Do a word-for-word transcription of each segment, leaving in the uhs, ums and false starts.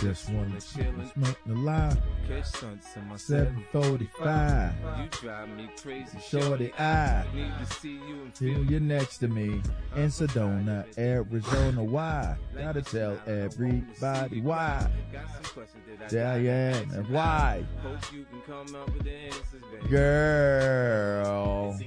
Just wanna smoke the lie. seven forty-five. You drive me crazy. Shorty, I need to see you and feel you next to me in Sedona, Arizona. Why? Gotta tell everybody why. Yeah, yeah, and why? Girl.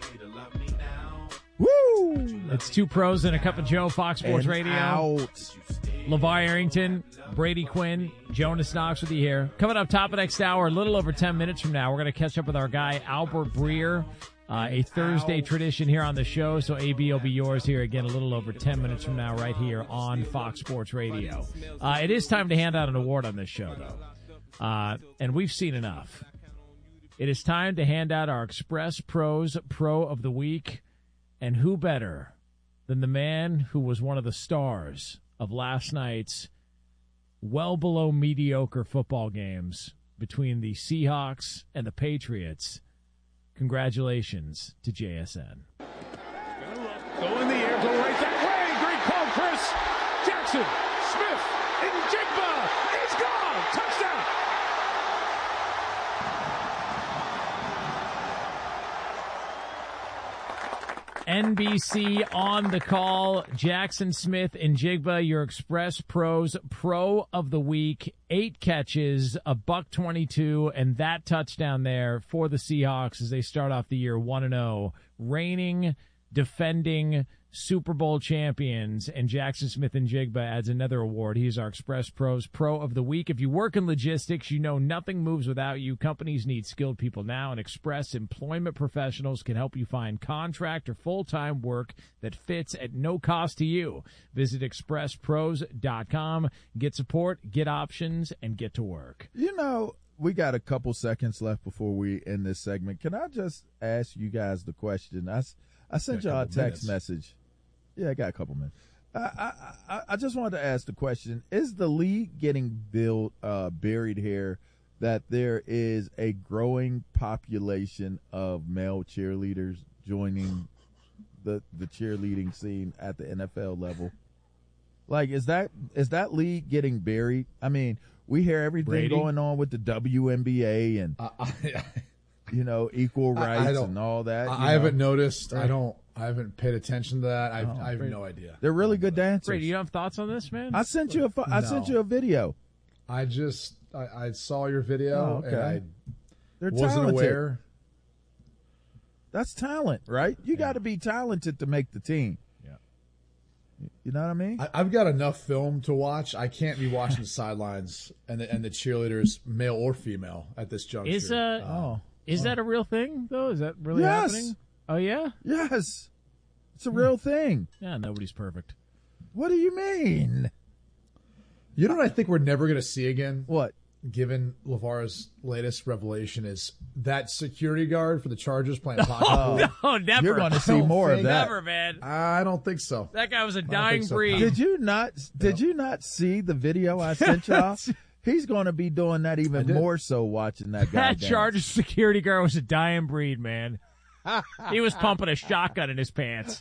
Woo! It's Two Pros and a Cup of Joe, Fox Sports And Radio. out. LeVar Arrington, Brady Quinn, Jonas Knox with you here. Coming up top of next hour, a little over ten minutes from now, we're going to catch up with our guy, Albert Breer. Uh, a Thursday tradition here on the show, so A B will be yours here again a little over ten minutes from now right here on Fox Sports Radio. Uh, it is time to hand out an award on this show, though, uh, and we've seen enough. It is time to hand out our Express Pros Pro of the Week, and who better than the man who was one of the stars of last night's well below mediocre football games between the Seahawks and the Patriots. Congratulations to J S N. Go in the air, go right that way. Great call, Chris. Jackson, Smith, and Jigba. He's gone. Touchdown. N B C on the call. Jackson Smith and Jigba, your Express Pros Pro of the Week. Eight catches, a buck twenty-two, and that touchdown there for the Seahawks as they start off the year one and oh, reigning, defending Super Bowl champions. And Jackson Smith and Jigba adds another award. He's our Express Pros Pro of the Week. If you work in logistics, you know nothing moves without you. Companies need skilled people now, and Express Employment Professionals can help you find contract or full-time work that fits at no cost to you. Visit express pros dot com. Get support, get options, and get to work. You know, we got a couple seconds left before we end this segment. Can I just ask you guys the question? I, I sent y'all a text minutes. message. Yeah, I got a couple minutes. I, I, I, I just wanted to ask the question, is the league getting built, uh, buried here that there is a growing population of male cheerleaders joining the, the cheerleading scene at the N F L level? Like, is that is that league getting buried? I mean, we hear everything Brady? going on with the W N B A and, I, I, you know, equal I- I rights don't- and all that. I, you I know? haven't noticed. I Right. don't. I haven't paid attention to that. I've, Oh, I have great. no idea. They're really good dancers. Brady, you have thoughts on this, man? I sent you a pho- I sent No. you a video. I just I, I saw your video Oh, and okay. I They're wasn't talented. aware. That's talent, right? You got to be talented to make the team. Yeah. You know what I mean? I, I've got enough film to watch. I can't be watching the sidelines and the, and the cheerleaders, male or female, at this juncture. Is, uh, oh, Is that a real thing, though? Is that really Yes. happening? Oh, yeah? yes. It's a real thing. Yeah, nobody's perfect. What do you mean? You know what I think we're never going to see again? What? Given LeVar's latest revelation is that security guard for the Chargers playing pocket. Oh, never. You're going to see don't more of think- that. Never, man. I don't think so. That guy was a think dying so. breed. Did you not? Did you not see the video I sent y'all? He's going to be doing that even did. more so watching that guy. That dance. Chargers security guard was a dying breed, man. He was pumping a shotgun in his pants.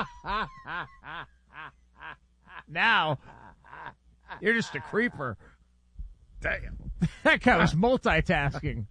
Now, you're just a creeper. Damn. That guy was multitasking.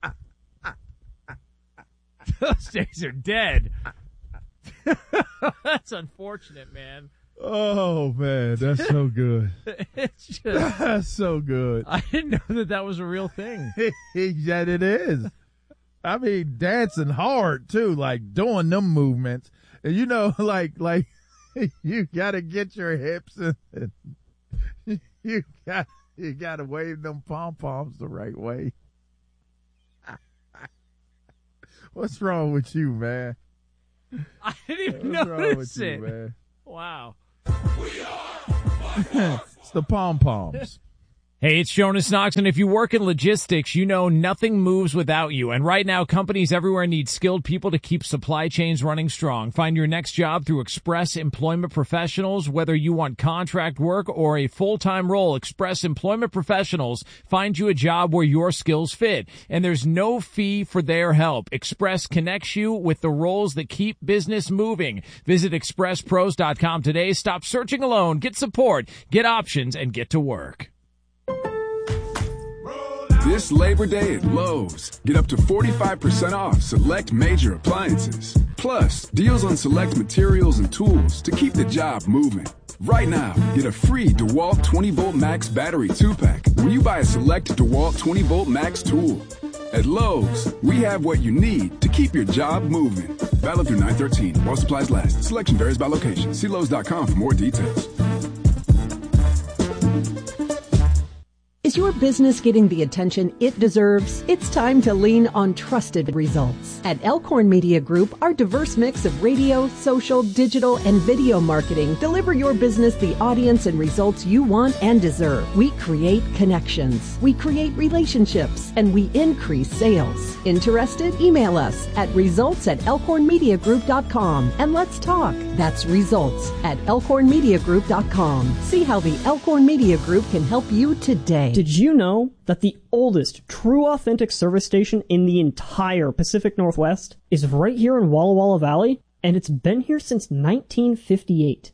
Those days are dead. That's unfortunate, man. Oh man, that's so good. It's just, That's so good. I didn't know that that was a real thing. That it is. I mean, dancing hard too, like doing them movements, and you know, like like you got to get your hips and, and you got you got to wave them pom poms the right way. What's wrong with you, man? I didn't even What's wrong notice with you, it. man? Wow. It's the pom poms. Hey, it's Jonas Knox, and if you work in logistics, you know nothing moves without you. And right now, companies everywhere need skilled people to keep supply chains running strong. Find your next job through Express Employment Professionals. Whether you want contract work or a full-time role, Express Employment Professionals find you a job where your skills fit. And there's no fee for their help. Express connects you with the roles that keep business moving. Visit express pros dot com today. Stop searching alone. Get support, get options, and get to work. This Labor Day at Lowe's, get up to forty-five percent off select major appliances. Plus, deals on select materials and tools to keep the job moving. Right now, get a free DeWalt twenty volt Max battery two pack when you buy a select DeWalt twenty volt Max tool. At Lowe's, we have what you need to keep your job moving. Valid through nine thirteen while supplies last. Selection varies by location. See Lowe's dot com for more details. Is your business getting the attention it deserves? It's time to lean on trusted results. At Elkhorn Media Group, our diverse mix of radio, social, digital, and video marketing deliver your business the audience and results you want and deserve. We create connections, we create relationships, and we increase sales. Interested? Email us at results at elkhorn media group dot com and let's talk. That's results at elkhorn media group dot com. See how the Elkhorn Media Group can help you today. Did you know that the oldest true authentic service station in the entire Pacific Northwest is right here in Walla Walla Valley? And it's been here since nineteen fifty-eight.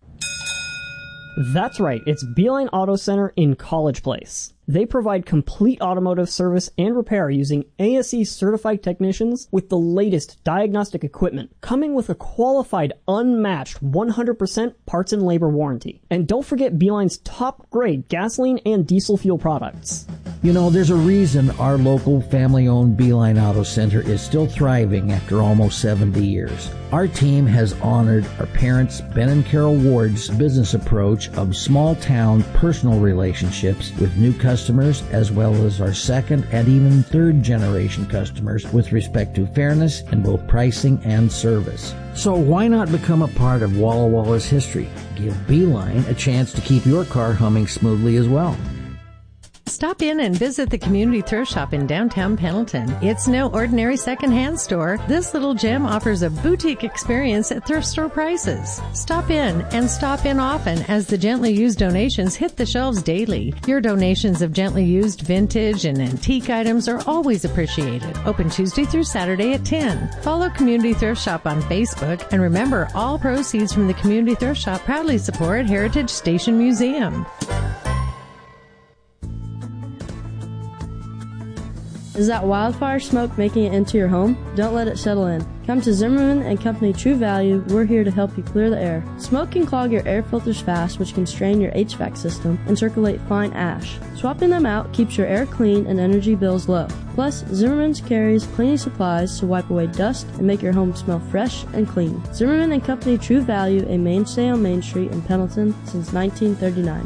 That's right, it's Beeline Auto Center in College Place. They provide complete automotive service and repair using A S E certified technicians with the latest diagnostic equipment, coming with a qualified, unmatched one hundred percent parts and labor warranty. And don't forget Beeline's top grade gasoline and diesel fuel products. You know, there's a reason our local family-owned Beeline Auto Center is still thriving after almost seventy years. Our team has honored our parents, Ben and Carol Ward's business approach of small-town personal relationships with new customers, as well as our second and even third-generation customers with respect to fairness in both pricing and service. So why not become a part of Walla Walla's history? Give Beeline a chance to keep your car humming smoothly as well. Stop in and visit the Community Thrift Shop in downtown Pendleton. It's no ordinary secondhand store. This little gem offers a boutique experience at thrift store prices. Stop in and stop in often as the gently used donations hit the shelves daily. Your donations of gently used vintage and antique items are always appreciated. Open Tuesday through Saturday at ten. Follow Community Thrift Shop on Facebook, and remember, all proceeds from the Community Thrift Shop proudly support Heritage Station Museum. Is that wildfire smoke making it into your home? Don't let it settle in. Come to Zimmerman and Company True Value. We're here to help you clear the air. Smoke can clog your air filters fast, which can strain your H V A C system and circulate fine ash. Swapping them out keeps your air clean and energy bills low. Plus, Zimmerman's carries cleaning supplies to wipe away dust and make your home smell fresh and clean. Zimmerman and Company True Value, a mainstay on Main Street in Pendleton since nineteen thirty-nine.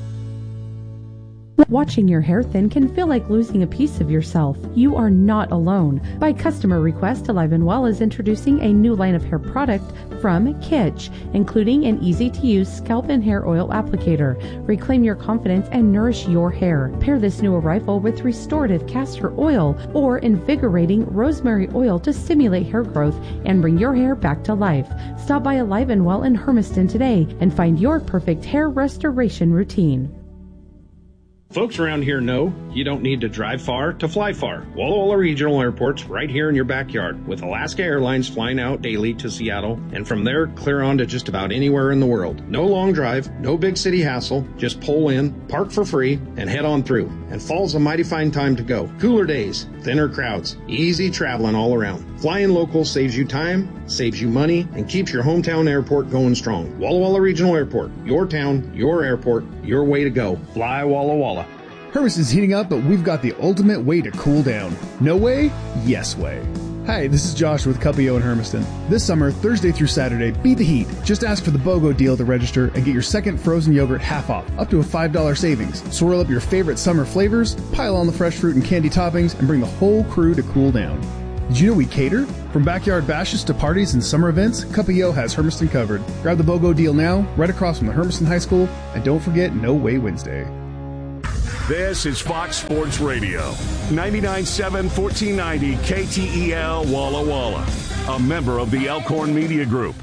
Watching your hair thin can feel like losing a piece of yourself. You are not alone. By customer request, Alive and Well is introducing a new line of hair product from Kitsch, including an easy-to-use scalp and hair oil applicator. Reclaim your confidence and nourish your hair. Pair this new arrival with restorative castor oil or invigorating rosemary oil to stimulate hair growth and bring your hair back to life. Stop by Alive and Well in Hermiston today and find your perfect hair restoration routine. Folks around here know you don't need to drive far to fly far. Walla Walla Regional Airport's right here in your backyard, with Alaska Airlines flying out daily to Seattle, and from there clear on to just about anywhere in the world. No long drive, no big city hassle, just pull in, park for free, and head on through. And fall's a mighty fine time to go. Cooler days, thinner crowds, easy traveling all around. Flying local saves you time, saves you money, and keeps your hometown airport going strong. Walla Walla Regional Airport, your town, your airport, your way to go. Fly Walla Walla. Hermiston's heating up, but we've got the ultimate way to cool down. No way? Yes way. Hi, this is Josh with Cuppio in Hermiston. This summer, Thursday through Saturday, beat the heat. Just ask for the BOGO deal to register and get your second frozen yogurt half off, up to a five dollars savings. Swirl up your favorite summer flavors, pile on the fresh fruit and candy toppings, and bring the whole crew to cool down. Did you know we cater? From backyard bashes to parties and summer events, Cuppio has Hermiston covered. Grab the BOGO deal now, right across from the Hermiston High School, and don't forget No Way Wednesday. This is Fox Sports Radio, ninety-nine point seven, fourteen ninety K T E L Walla Walla, a member of the Elkhorn Media Group.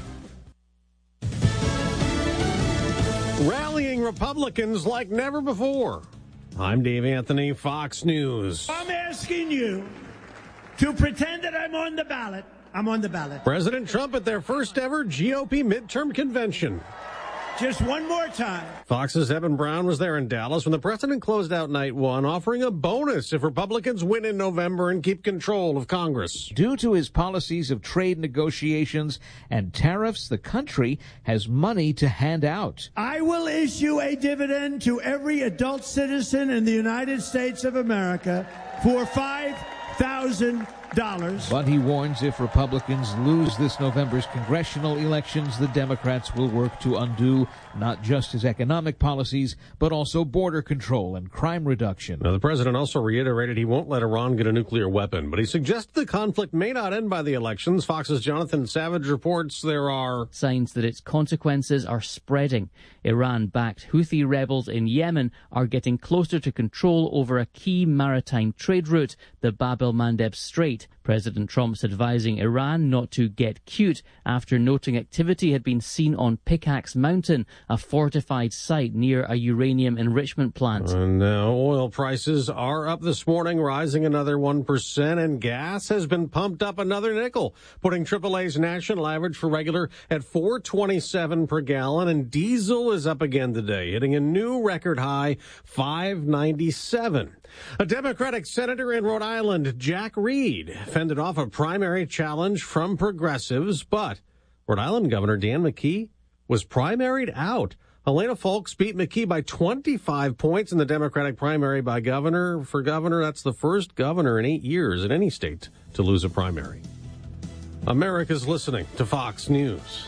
Rallying Republicans like never before. I'm Dave Anthony, Fox News. I'm asking you to pretend that I'm on the ballot. I'm on the ballot. President Trump at their first ever G O P midterm convention. Just one more time. Fox's Evan Brown was there in Dallas when the president closed out night one, offering a bonus if Republicans win in November and keep control of Congress. Due to his policies of trade negotiations and tariffs, the country has money to hand out. I will issue a dividend to every adult citizen in the United States of America for five thousand dollars. But he warns if Republicans lose this November's congressional elections, the Democrats will work to undo not just his economic policies, but also border control and crime reduction. Now, the president also reiterated he won't let Iran get a nuclear weapon, but he suggested the conflict may not end by the elections. Fox's Jonathan Savage reports there are signs that its consequences are spreading. Iran-backed Houthi rebels in Yemen are getting closer to control over a key maritime trade route, the Bab el-Mandeb Strait. President Trump's advising Iran not to get cute after noting activity had been seen on Pickaxe Mountain, a fortified site near a uranium enrichment plant. And now oil prices are up this morning, rising another one percent, and gas has been pumped up another nickel, putting triple A's national average for regular at four twenty-seven per gallon, and diesel is up again today, hitting a new record high, five ninety-seven. A Democratic senator in Rhode Island, Jack Reed, fended off a primary challenge from progressives, but Rhode Island Governor Dan McKee was primaried out. Helena Folks beat McKee by twenty-five points in the Democratic primary by governor. For governor, that's the first governor in eight years in any state to lose a primary. America's listening to Fox News.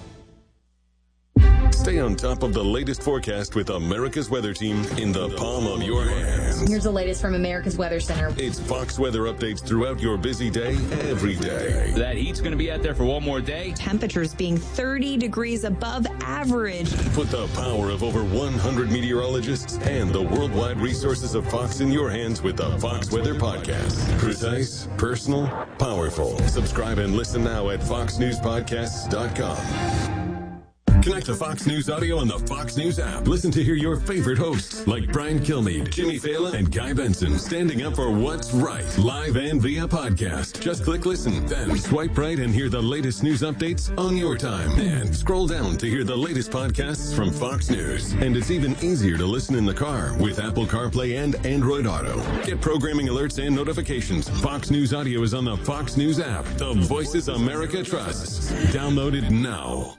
Stay on top of the latest forecast with America's Weather Team in the palm of your hands. Here's the latest from America's Weather Center. It's Fox weather updates throughout your busy day, every day. That heat's going to be out there for one more day. Temperatures being thirty degrees above average. Put the power of over one hundred meteorologists and the worldwide resources of Fox in your hands with the Fox Weather Podcast. Precise, personal, powerful. Subscribe and listen now at fox news podcasts dot com. Connect to Fox News Audio on the Fox News app. Listen to hear your favorite hosts like Brian Kilmeade, Jimmy Fallon, and Guy Benson standing up for what's right, live and via podcast. Just click listen, then swipe right and hear the latest news updates on your time. And scroll down to hear the latest podcasts from Fox News. And it's even easier to listen in the car with Apple CarPlay and Android Auto. Get programming alerts and notifications. Fox News Audio is on the Fox News app. The voices America trusts. Download it now.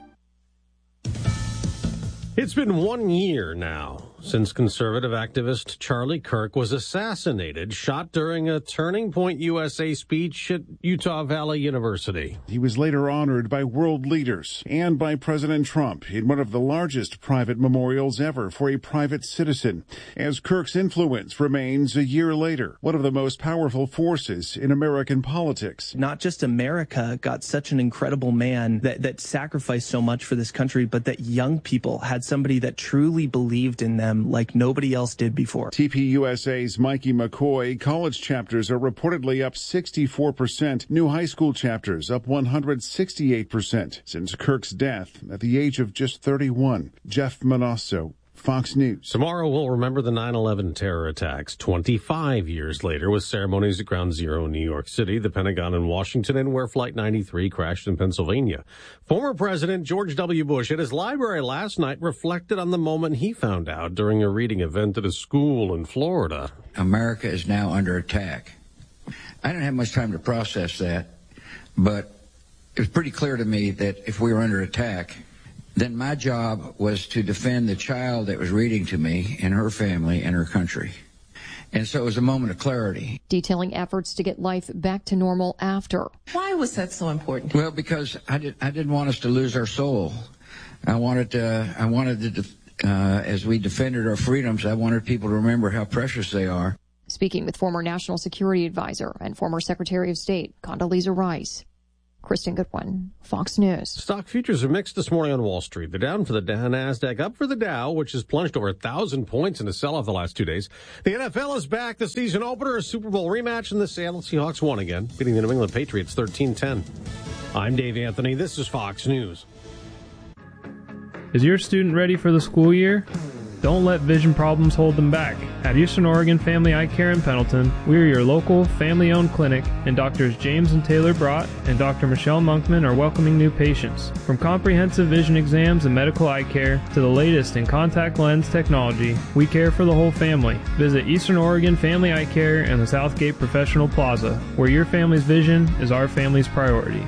It's been one year now since conservative activist Charlie Kirk was assassinated, shot during a Turning Point U S A speech at Utah Valley University. He was later honored by world leaders and by President Trump in one of the largest private memorials ever for a private citizen, as Kirk's influence remains a year later one of the most powerful forces in American politics. Not just America got such an incredible man that, that sacrificed so much for this country, but that young people had somebody that truly believed in them like nobody else did before. T P U S A's Mikey McCoy, college chapters are reportedly up sixty-four percent. New high school chapters up one hundred sixty-eight percent since Kirk's death at the age of just thirty-one. Jeff Manasso, Fox News. Tomorrow we'll remember the nine eleven terror attacks. twenty-five years later, with ceremonies at Ground Zero in New York City, the Pentagon in Washington, and where Flight ninety-three crashed in Pennsylvania. Former President George W. Bush at his library last night reflected on the moment he found out during a reading event at a school in Florida. America is now under attack. I didn't have much time to process that, but it was pretty clear to me that if we were under attack, then my job was to defend the child that was reading to me and her family and her country. And so it was a moment of clarity. Detailing efforts to get life back to normal after. Why was that so important? Well, because I, did, I didn't want us to lose our soul. I wanted to, I wanted to, uh, as we defended our freedoms, I wanted people to remember how precious they are. Speaking with former National Security Advisor and former Secretary of State Condoleezza Rice. Kristen Goodwin, Fox News. Stock futures are mixed this morning on Wall Street. They're down for the Dow, NASDAQ, up for the Dow, which has plunged over one thousand points in the sell-off the last two days. The N F L is back. The season opener, a Super Bowl rematch, and the Seattle Seahawks won again, beating the New England Patriots thirteen ten. I'm Dave Anthony. This is Fox News. Is your student ready for the school year? Don't let vision problems hold them back. At Eastern Oregon Family Eye Care in Pendleton, we are your local family-owned clinic, and Doctors James and Taylor Brott and Doctor Michelle Monkman are welcoming new patients. From comprehensive vision exams and medical eye care to the latest in contact lens technology, we care for the whole family. Visit Eastern Oregon Family Eye Care in the Southgate Professional Plaza, where your family's vision is our family's priority.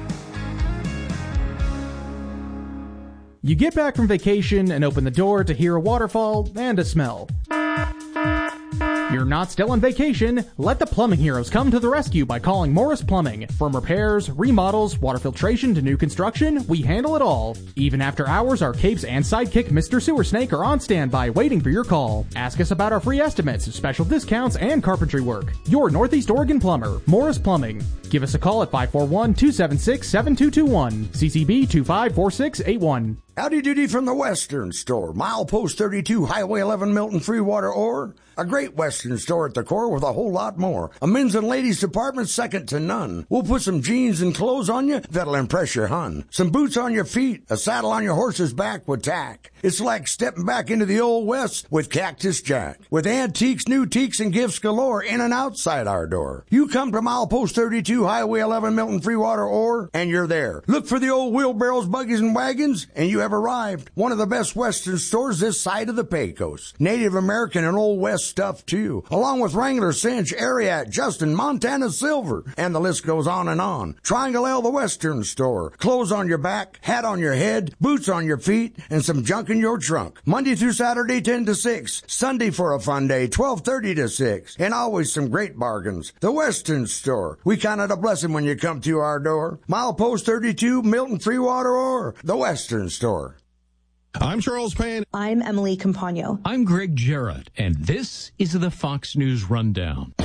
You get back from vacation and open the door to hear a waterfall and a smell. You're not still on vacation. Let the plumbing heroes come to the rescue by calling Morris Plumbing. From repairs, remodels, water filtration to new construction, we handle it all. Even after hours, our capes and sidekick Mister Sewer Snake are on standby waiting for your call. Ask us about our free estimates, special discounts, and carpentry work. Your Northeast Oregon plumber, Morris Plumbing. Give us a call at five four one, two seven six, seven two two one, C C B two five four six eight one. Howdy doody from the Western Store. Milepost thirty-two, Highway eleven, Milton, Freewater, Ore. A great Western store at the core with a whole lot more. A men's and ladies department second to none. We'll put some jeans and clothes on you that'll impress your hun. Some boots on your feet, a saddle on your horse's back with tack. It's like stepping back into the old West with Cactus Jack. With antiques, new teaks, and gifts galore in and outside our door. You come to Milepost thirty-two, Highway eleven, Milton, Freewater, Ore, and you're there. Look for the old wheelbarrows, buggies, and wagons, and you have arrived. One of the best Western stores this side of the Pecos. Native American and Old West stuff, too. Along with Wrangler, Cinch, Ariat, Justin, Montana Silver, and the list goes on and on. Triangle L, the Western Store. Clothes on your back, hat on your head, boots on your feet, and some junk in your trunk. Monday through Saturday, ten to six. Sunday for a fun day, twelve thirty to six. And always some great bargains. The Western Store. We count it a blessing when you come to our door. Milepost thirty-two, Milton, Freewater, or the Western Store. I'm Charles Payne. I'm Emily Campagno. I'm Greg Jarrett, and this is the Fox News Rundown.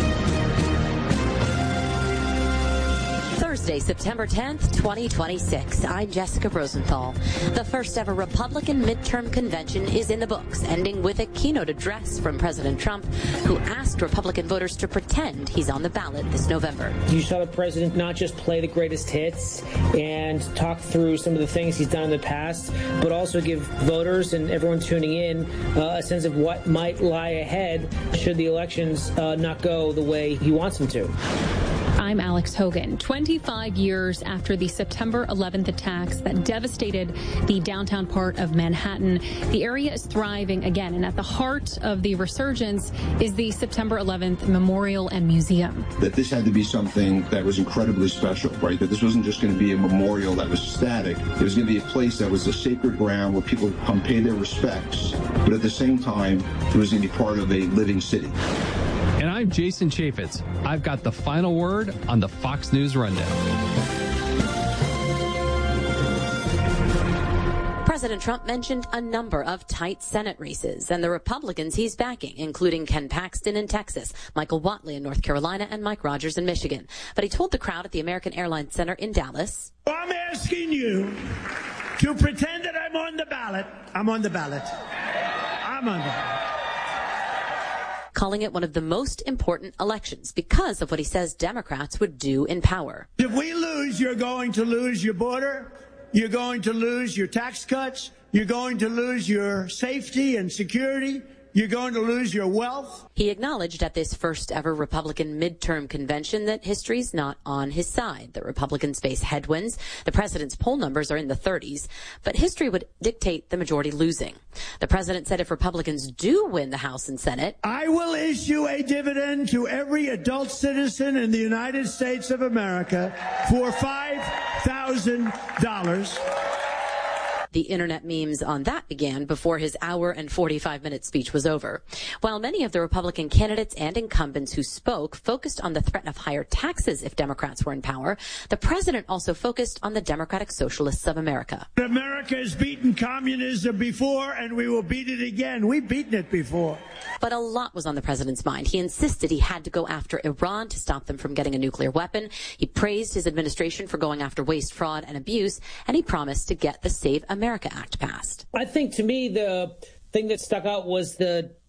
Thursday, September tenth, twenty twenty-six. I'm Jessica Rosenthal. The first ever Republican midterm convention is in the books, ending with a keynote address from President Trump, who asked Republican voters to pretend he's on the ballot this November. You saw the president not just play the greatest hits and talk through some of the things he's done in the past, but also give voters and everyone tuning in uh, a sense of what might lie ahead should the elections uh, not go the way he wants them to. I'm Alex Hogan. twenty-five years after the September eleventh attacks that devastated the downtown part of Manhattan, the area is thriving again. And at the heart of the resurgence is the September eleventh Memorial and Museum. That this had to be something that was incredibly special, right? That this wasn't just going to be a memorial that was static. It was going to be a place that was a sacred ground where people could come pay their respects. But at the same time, it was going to be part of a living city. And I'm Jason Chaffetz. I've got the final word on the Fox News Rundown. President Trump mentioned a number of tight Senate races and the Republicans he's backing, including Ken Paxton in Texas, Michael Whatley in North Carolina, and Mike Rogers in Michigan. But he told the crowd at the American Airlines Center in Dallas, I'm asking you to pretend that I'm on the ballot. I'm on the ballot. I'm on the ballot. Calling it one of the most important elections because of what he says Democrats would do in power. If we lose, you're going to lose your border. You're going to lose your tax cuts. You're going to lose your safety and security. You're going to lose your wealth. He acknowledged at this first ever Republican midterm convention that history's not on his side. The Republicans face headwinds. The president's poll numbers are in the thirties, but history would dictate the majority losing. The president said if Republicans do win the House and Senate, I will issue a dividend to every adult citizen in the United States of America for five thousand dollars. The internet memes on that began before his hour and forty-five minute speech was over. While many of the Republican candidates and incumbents who spoke focused on the threat of higher taxes if Democrats were in power, the president also focused on the Democratic Socialists of America. America has beaten communism before, and we will beat it again. We've beaten it before. But a lot was on the president's mind. He insisted he had to go after Iran to stop them from getting a nuclear weapon. He praised his administration for going after waste, fraud, and abuse, and he promised to get the Save America Act passed. I think to me the thing that stuck out was the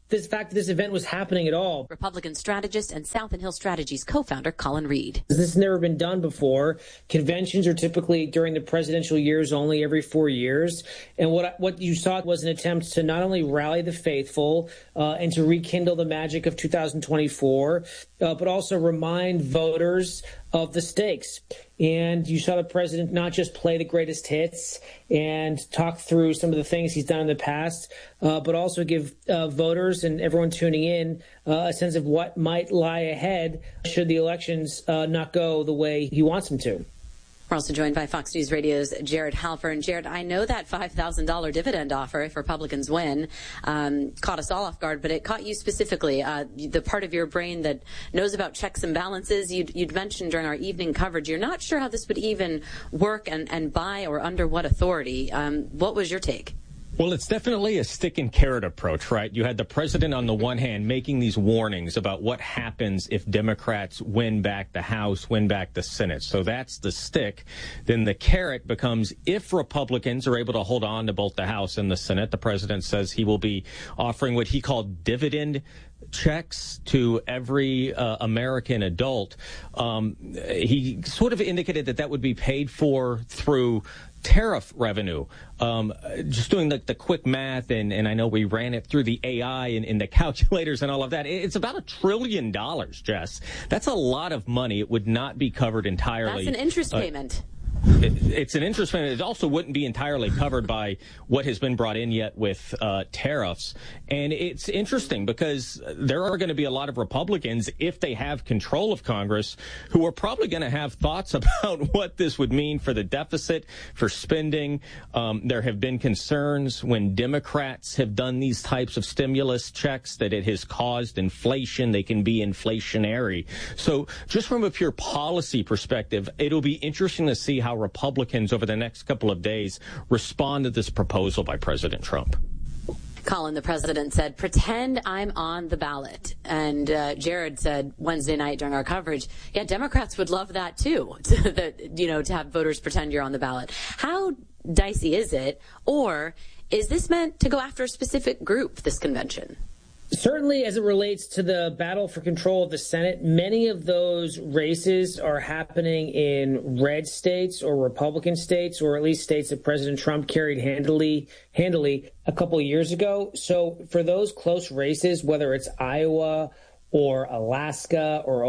this fact that this event was happening at all. Republican strategist and South and Hill Strategies co-founder Colin Reed. This has never been done before. Conventions are typically during the presidential years only every four years. And what what you saw was an attempt to not only rally the faithful uh, and to rekindle the magic of two thousand twenty-four, uh, but also remind voters of the stakes. And you saw the president not just play the greatest hits and talk through some of the things he's done in the past, uh, but also give uh, voters and everyone tuning in uh, a sense of what might lie ahead should the elections uh, not go the way he wants them to. We're also joined by Fox News Radio's Jared Halpern. Jared, I know that five thousand dollars dividend offer if Republicans win um, caught us all off guard, but it caught you specifically. Uh, the part of your brain that knows about checks and balances, you'd, you'd mentioned during our evening coverage, you're not sure how this would even work and, and by or under what authority. Um, what was your take? Well, it's definitely a stick and carrot approach, right? You had the president on the one hand making these warnings about what happens if Democrats win back the House, win back the Senate. So that's the stick. Then the carrot becomes if Republicans are able to hold on to both the House and the Senate, the president says he will be offering what he called dividend checks to every uh, American adult. Um, he sort of indicated that that would be paid for through tariff revenue. Um, just doing the, the quick math, and, and I know we ran it through the A I and, and the calculators and all of that. It's about a trillion dollars, Jess. That's a lot of money. It would not be covered entirely. That's an interest uh, payment. It, it's an interest payment. It also wouldn't be entirely covered by what has been brought in yet with uh, tariffs. And it's interesting because there are going to be a lot of Republicans, if they have control of Congress, who are probably going to have thoughts about what this would mean for the deficit, for spending. Um, there have been concerns when Democrats have done these types of stimulus checks that it has caused inflation. They can be inflationary. So just from a pure policy perspective, it'll be interesting to see how Republicans over the next couple of days respond to this proposal by President Trump. Colin, the president said, pretend I'm on the ballot. And uh, Jared said Wednesday night during our coverage, yeah, Democrats would love that too, to, that, you know, to have voters pretend you're on the ballot. How dicey is it? Or is this meant to go after a specific group, this convention? Certainly, as it relates to the battle for control of the Senate, many of those races are happening in red states or Republican states, or at least states that President Trump carried handily, handily a couple of years ago. So for those close races, whether it's Iowa or Alaska or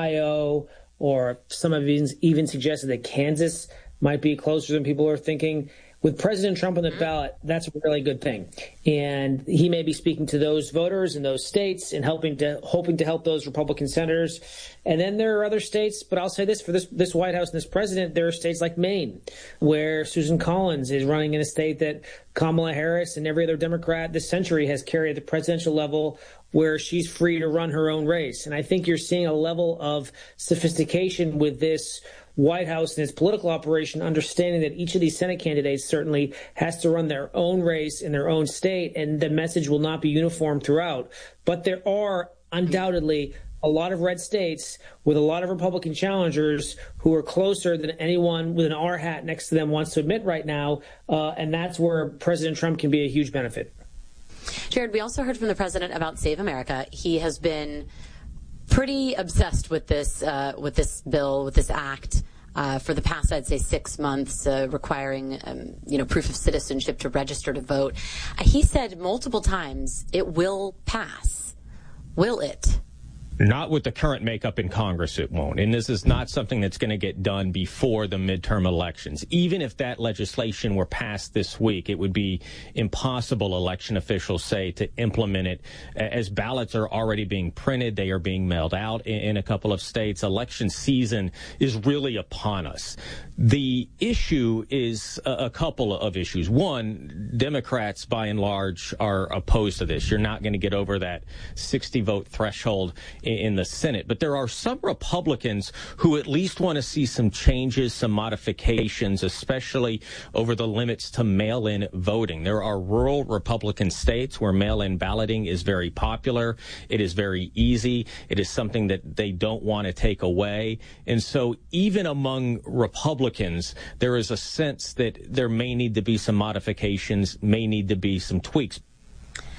Ohio, or some have even, even suggested that Kansas might be closer than people are thinking, with President Trump on the ballot, that's a really good thing. And he may be speaking to those voters in those states and helping to hoping to help those Republican senators. And then there are other states, but I'll say this, for this, this White House and this president, there are states like Maine, where Susan Collins is running in a state that Kamala Harris and every other Democrat this century has carried at the presidential level, where she's free to run her own race. And I think you're seeing a level of sophistication with this White House and its political operation, understanding that each of these Senate candidates certainly has to run their own race in their own state, and the message will not be uniform throughout. But there are undoubtedly a lot of red states with a lot of Republican challengers who are closer than anyone with an R hat next to them wants to admit right now, uh, and that's where President Trump can be a huge benefit. Jared, we also heard from the president about Save America. He has been pretty obsessed with this uh, with this bill, with this act, uh, for the past, I'd say, six months, uh, requiring, um, you know, proof of citizenship to register to vote. Uh, he said multiple times it will pass. Will it? Not with the current makeup in Congress, it won't. And this is not something that's going to get done before the midterm elections. Even if that legislation were passed this week, it would be impossible, election officials say, to implement it. As ballots are already being printed, they are being mailed out in, in a couple of states. Election season is really upon us. The issue is a, a couple of issues. One, Democrats, by and large, are opposed to this. You're not going to get over that sixty vote threshold in the Senate. But there are some Republicans who at least want to see some changes, some modifications, especially over the limits to mail-in voting. There are rural Republican states where mail-in balloting is very popular. It is very easy. It is something that they don't want to take away. And so even among Republicans, there is a sense that there may need to be some modifications, may need to be some tweaks.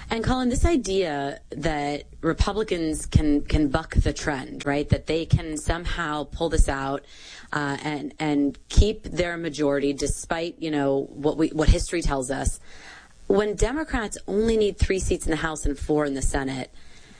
And Colin, this idea that Republicans can can buck the trend, right? That they can somehow pull this out uh, and and keep their majority, despite you know what we what history tells us. When Democrats only need three seats in the House and four in the Senate,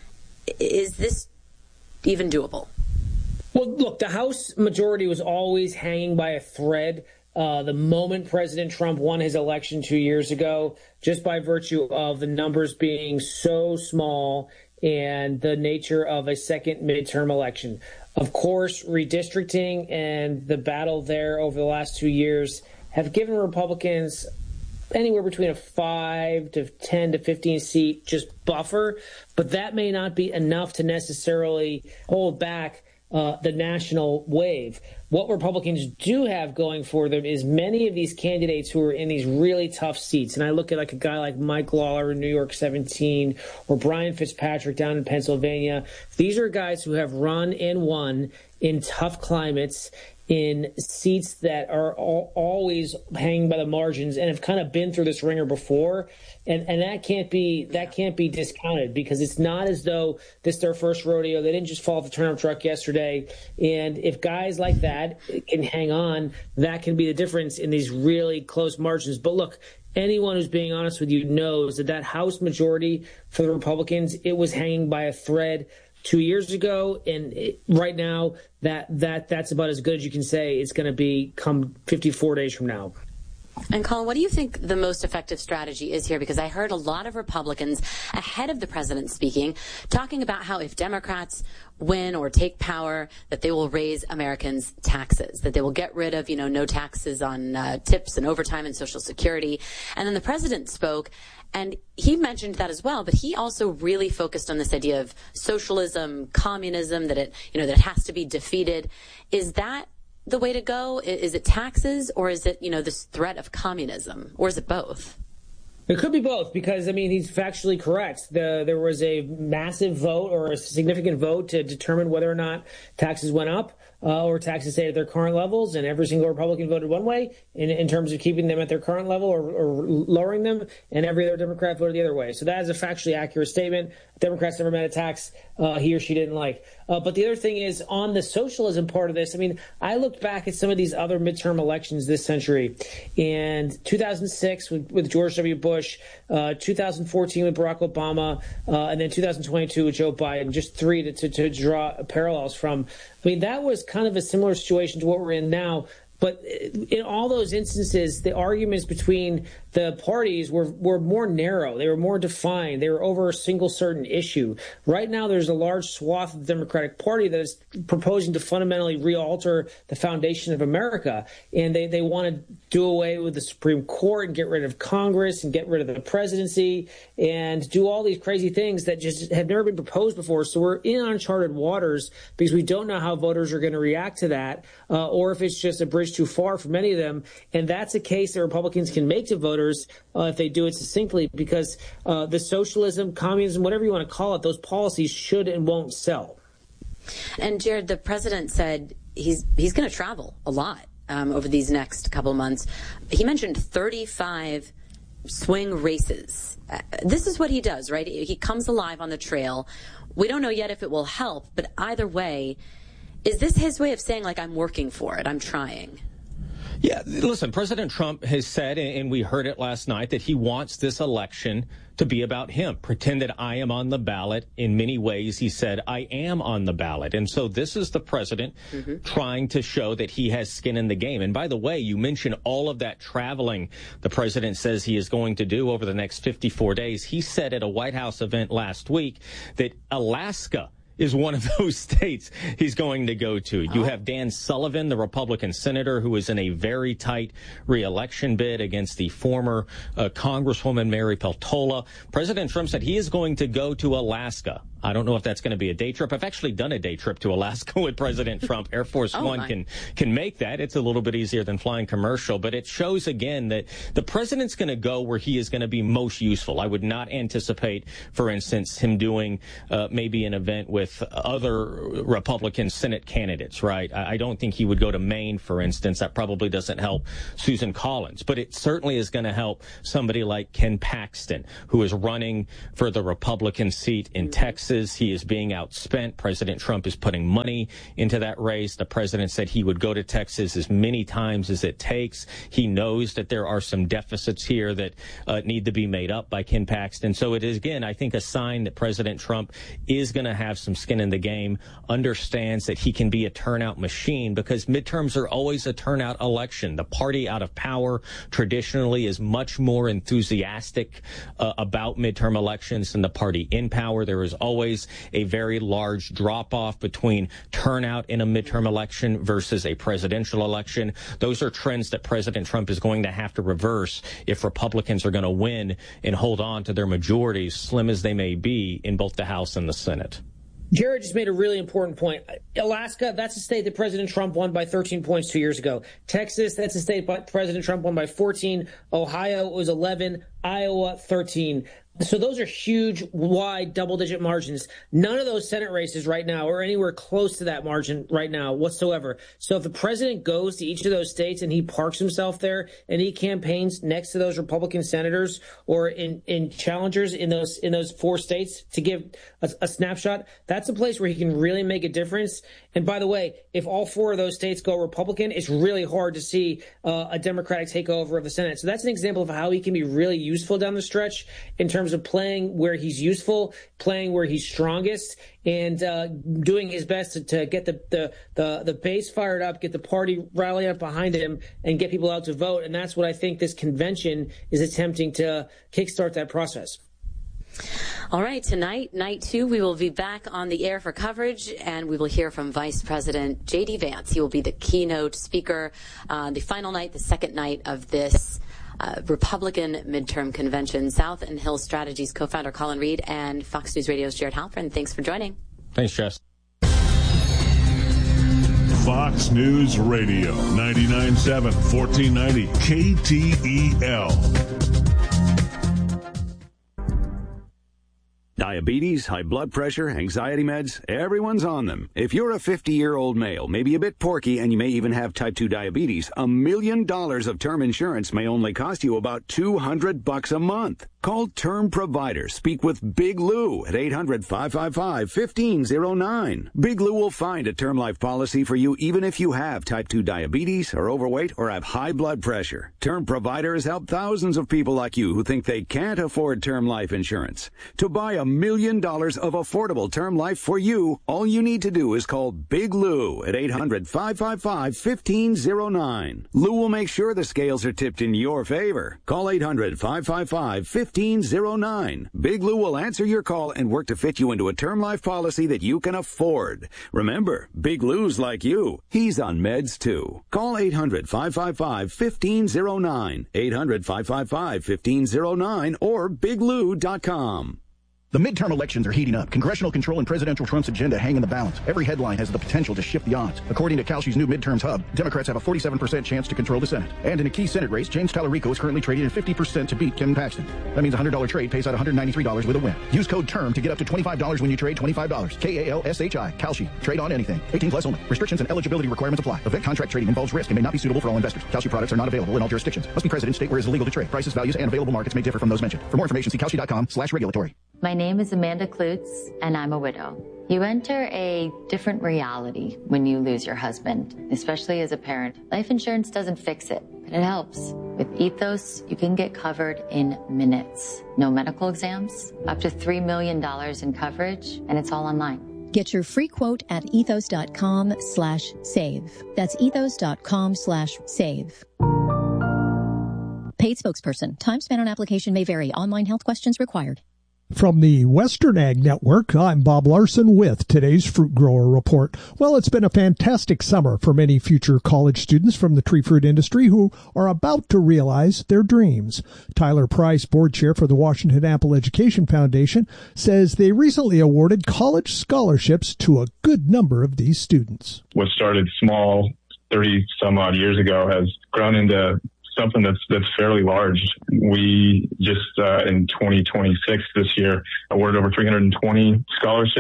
is this even doable? Well, look, the House majority was always hanging by a thread. Uh, the moment President Trump won his election two years ago, just by virtue of the numbers being so small and the nature of a second midterm election. Of course, redistricting and the battle there over the last two years have given Republicans anywhere between a five to ten to fifteen seat just buffer, but that may not be enough to necessarily hold back uh, the national wave. What Republicans do have going for them is many of these candidates who are in these really tough seats. And I look at like a guy like Mike Lawler in New York seventeen or Brian Fitzpatrick down in Pennsylvania. These are guys who have run and won in tough climates, in seats that are all, always hanging by the margins and have kind of been through this ringer before. And, and that can't be that can't be discounted, because it's not as though this is their first rodeo. They didn't just fall off the turnip truck yesterday. And if guys like that can hang on, that can be the difference in these really close margins. But look, anyone who's being honest with you knows that that House majority for the Republicans, it was hanging by a thread two years ago, and it, right now that that that's about as good as you can say it's going to be come fifty-four days from now. And Colin, what do you think the most effective strategy is here? Because I heard a lot of Republicans ahead of the president speaking, talking about how if Democrats win or take power, that they will raise Americans' taxes, that they will get rid of, you know, no taxes on uh, tips and overtime and Social Security. And then the president spoke, and he mentioned that as well, but he also really focused on this idea of socialism, communism, that it, you know, that it has to be defeated. Is that the way to go? Is it taxes, or is it, you know, this threat of communism, or is it both? It could be both, because, I mean, he's factually correct. The, there was a massive vote or a significant vote to determine whether or not taxes went up uh, or taxes stayed at their current levels, and every single Republican voted one way in, in terms of keeping them at their current level or, or lowering them, and every other Democrat voted the other way. So that is a factually accurate statement. Democrats never met a tax uh, he or she didn't like. Uh, but the other thing is, on the socialism part of this, I mean, I looked back at some of these other midterm elections this century, and two thousand six with, with George W. Bush, uh, two thousand fourteen with Barack Obama, uh, and then two thousand twenty-two with Joe Biden, just three to, to, to draw parallels from. I mean, that was kind of a similar situation to what we're in now. But in all those instances, the arguments between the parties were, were more narrow. They were more defined. They were over a single certain issue. Right now, there's a large swath of the Democratic Party that is proposing to fundamentally re-alter the foundation of America. And they, they want to do away with the Supreme Court and get rid of Congress and get rid of the presidency and do all these crazy things that just have never been proposed before. So we're in uncharted waters because we don't know how voters are going to react to that, uh, or if it's just a bridge too far for many of them. And that's a case that Republicans can make to voters uh, if they do it succinctly, because uh, the socialism, communism, whatever you want to call it, those policies should and won't sell. And Jared, the president said he's he's going to travel a lot um, over these next couple of months. He mentioned thirty-five swing races. Uh, this is what he does, right? He comes alive on the trail. We don't know yet if it will help, but either way, is this his way of saying, like, I'm working for it, I'm trying? Yeah, listen, President Trump has said, and we heard it last night, that he wants this election to be about him. Pretend that I am on the ballot. In many ways, he said, I am on the ballot. And so this is the president mm-hmm. trying to show that he has skin in the game. And by the way, you mentioned all of that traveling the president says he is going to do over the next fifty-four days. He said at a White House event last week that Alaska is one of those states he's going to go to. You have Dan Sullivan, the Republican senator, who is in a very tight re-election bid against the former uh, Congresswoman Mary Peltola. President Trump said he is going to go to Alaska. I don't know if that's going to be a day trip. I've actually done a day trip to Alaska with President Trump. Air Force oh, One my. can can make that. It's a little bit easier than flying commercial, but it shows again that the president's going to go where he is going to be most useful. I would not anticipate, for instance, him doing uh, maybe an event with with other Republican Senate candidates, right? I don't think he would go to Maine, for instance. That probably doesn't help Susan Collins, but it certainly is going to help somebody like Ken Paxton, who is running for the Republican seat in Texas. He is being outspent. President Trump is putting money into that race. The president said he would go to Texas as many times as it takes. He knows that there are some deficits here that uh, need to be made up by Ken Paxton. So it is, again, I think, a sign that President Trump is going to have some skin in the game, understands that he can be a turnout machine, because midterms are always a turnout election. The party out of power traditionally is much more enthusiastic uh, about midterm elections than the party in power. There is always a very large drop-off between turnout in a midterm election versus a presidential election. Those are trends that President Trump is going to have to reverse if Republicans are going to win and hold on to their majorities, slim as they may be, in both the House and the Senate. Jared just made a really important point. Alaska, that's a state that President Trump won by thirteen points two years ago. Texas, that's a state that President Trump won by fourteen. Ohio was eleven. Iowa, thirteen. So those are huge, wide, double-digit margins. None of those Senate races right now are anywhere close to that margin right now whatsoever. So if the president goes to each of those states and he parks himself there and he campaigns next to those Republican senators or in, in challengers in those in those four states to give a, a snapshot, that's a place where he can really make a difference. And by the way, if all four of those states go Republican, it's really hard to see uh, a Democratic takeover of the Senate. So that's an example of how he can be really useful down the stretch in terms of playing where he's useful, playing where he's strongest, and uh, doing his best to, to get the, the, the, the base fired up, get the party rally up behind him, and get people out to vote. And that's what I think this convention is attempting to kickstart that process. All right, tonight, night two, we will be back on the air for coverage, and we will hear from Vice President J D. Vance. He will be the keynote speaker on the final night, the second night of this uh, Republican midterm convention. South and Hill Strategies co-founder Colin Reed and Fox News Radio's Jared Halpern. Thanks for joining. Thanks, Jess. Fox News Radio, ninety-nine point seven, fourteen ninety K T E L. Diabetes, high blood pressure, anxiety meds, everyone's on them. If you're a fifty-year-old male, maybe a bit porky, and you may even have type two diabetes, a million dollars of term insurance may only cost you about two hundred bucks a month. Call Term Provider. Speak with Big Lou at eight hundred, five five five, one five zero nine. Big Lou will find a term life policy for you even if you have type two diabetes, are overweight, or have high blood pressure. Term Provider has helped thousands of people like you who think they can't afford term life insurance. To buy a million dollars of affordable term life for you, all you need to do is call Big Lou at eight hundred, five five five, one five zero nine. Lou will make sure the scales are tipped in your favor. Call eight hundred, five five five, one five zero nine. Big Lou will answer your call and work to fit you into a term life policy that you can afford. Remember, Big Lou's like you. He's on meds too. Call eight hundred, five five five, one five zero nine. eight hundred, five five five, one five zero nine or big lou dot com. The midterm elections are heating up. Congressional control and Presidential Trump's agenda hang in the balance. Every headline has the potential to shift the odds. According to Kalshi's new midterms hub, Democrats have a forty-seven percent chance to control the Senate. And in a key Senate race, James Tallarico is currently trading at fifty percent to beat Ken Paxton. That means a one hundred dollars trade pays out one hundred ninety-three dollars with a win. Use code TERM to get up to twenty-five dollars when you trade twenty-five dollars. K A L S H I. Kalshi. Trade on anything. eighteen plus only. Restrictions and eligibility requirements apply. Event contract trading involves risk and may not be suitable for all investors. Kalshi products are not available in all jurisdictions. Must be present in state where it is illegal to trade. Prices, values, and available markets may differ from those mentioned. For more information, see kalshi dot com slash regulatory. My name is Amanda Klutz, and I'm a widow. You enter a different reality when you lose your husband, especially as a parent. Life insurance doesn't fix it, but it helps. With Ethos, you can get covered in minutes. No medical exams, up to three million dollars in coverage, and it's all online. Get your free quote at ethos dot com slash save. That's ethos dot com slash save. Paid spokesperson. Time spent on application may vary. Online health questions required. From the Western Ag Network, I'm Bob Larson with today's Fruit Grower Report. Well, it's been a fantastic summer for many future college students from the tree fruit industry who are about to realize their dreams. Tyler Price, board chair for the Washington Apple Education Foundation, says they recently awarded college scholarships to a good number of these students. What started small thirty some odd years ago has grown into something that's that's fairly large. We just uh, in twenty twenty-six this year awarded over three hundred twenty scholarships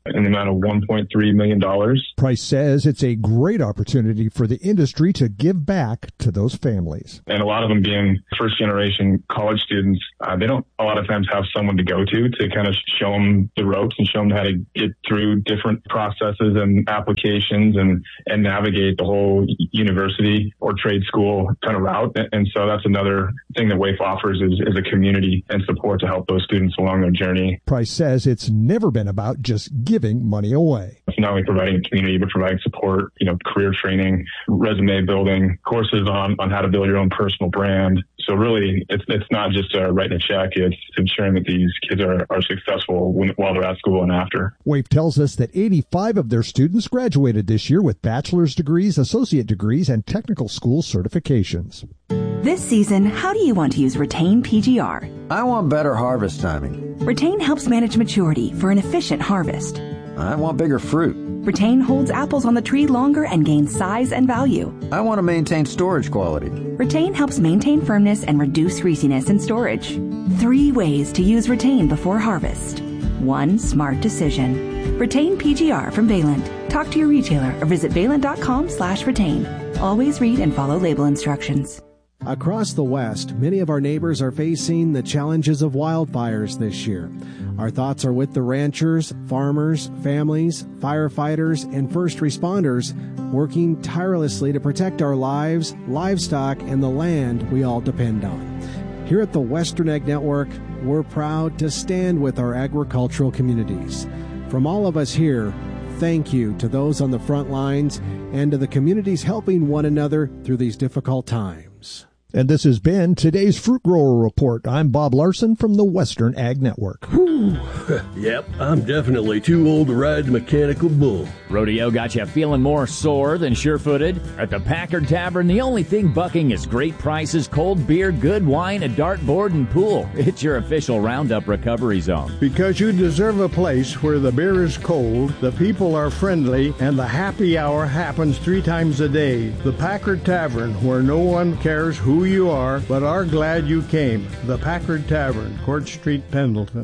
in the amount of one point three million dollars. Price says it's a great opportunity for the industry to give back to those families. And a lot of them being first-generation college students, uh, they don't a lot of times have someone to go to to kind of show them the ropes and show them how to get through different processes and applications and, and navigate the whole university or trade school kind of route. And so that's another thing that W A F offers is, is a community and support to help those students along their journey. Price says it's never been about just giving money away. It's not only providing a community, but providing support, you know, career training, resume building, courses on, on how to build your own personal brand. So really, it's it's not just uh, writing a check. It's ensuring that these kids are, are successful when, while they're at school and after. W A F tells us that eighty-five of their students graduated this year with bachelor's degrees, associate degrees, and technical school certifications. This season, how do you want to use Retain P G R? I want better harvest timing. Retain helps manage maturity for an efficient harvest. I want bigger fruit. Retain holds apples on the tree longer and gains size and value. I want to maintain storage quality. Retain helps maintain firmness and reduce greasiness in storage. Three ways to use Retain before harvest. One smart decision. Retain P G R from Valent. Talk to your retailer or visit valent.com slash retain. Always read and follow label instructions. Across the West, many of our neighbors are facing the challenges of wildfires this year. Our thoughts are with the ranchers, farmers, families, firefighters, and first responders working tirelessly to protect our lives, livestock, and the land we all depend on. Here at the Western Ag Network, we're proud to stand with our agricultural communities. From all of us here, thank you to those on the front lines and to the communities helping one another through these difficult times. And this has been today's Fruit Grower Report. I'm Bob Larson from the Western Ag Network. Whew. Yep, I'm definitely too old to ride the mechanical bull. Rodeo got you feeling more sore than sure-footed? At the Packard Tavern, the only thing bucking is great prices, cold beer, good wine, a dartboard, and pool. It's your official Roundup recovery zone. Because you deserve a place where the beer is cold, the people are friendly, and the happy hour happens three times a day. The Packard Tavern, where no one cares who you are, but are glad you came. The Packard Tavern, Court Street, Pendleton.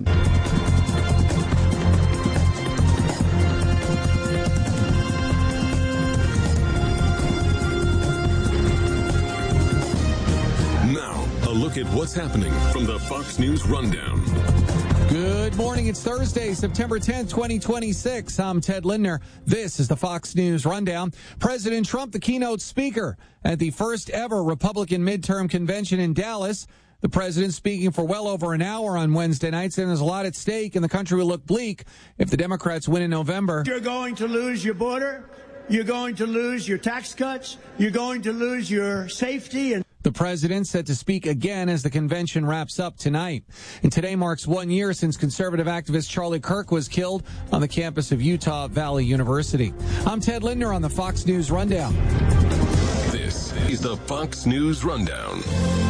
Now, a look at what's happening from the Fox News Rundown. Good morning. It's Thursday, September tenth, twenty twenty-six. I'm Ted Lindner. This is the Fox News Rundown. President Trump, the keynote speaker at the first ever Republican midterm convention in Dallas. The president speaking for well over an hour on Wednesday night, saying there's a lot at stake and the country will look bleak if the Democrats win in November. You're going to lose your border. You're going to lose your tax cuts. You're going to lose your safety. And the president set to speak again as the convention wraps up tonight. And today marks one year since conservative activist Charlie Kirk was killed on the campus of Utah Valley University. I'm Ted Lindner on the Fox News Rundown. This is the Fox News Rundown.